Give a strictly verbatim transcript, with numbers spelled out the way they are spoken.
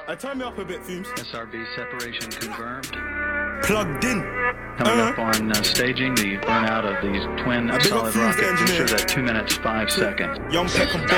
I turn me up a bit, Fumes. S R B separation confirmed. Plugged in. Coming Uh-huh. up on uh, staging the burnout of these twin I big up solid Fumes, the rocket engineer. boosters at two minutes five seconds. Young Peck and